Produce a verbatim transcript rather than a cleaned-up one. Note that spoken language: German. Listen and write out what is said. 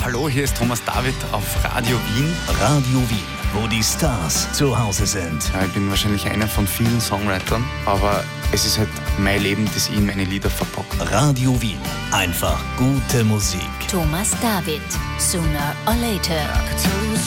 Hallo, hier ist Thomas David auf Radio Wien. Radio Wien, wo die Stars zu Hause sind. Ja, ich bin wahrscheinlich einer von vielen Songwritern, aber es ist halt mein Leben, das ich in meine Lieder verpackt. Radio Wien, einfach gute Musik. Thomas David, Sooner or Later.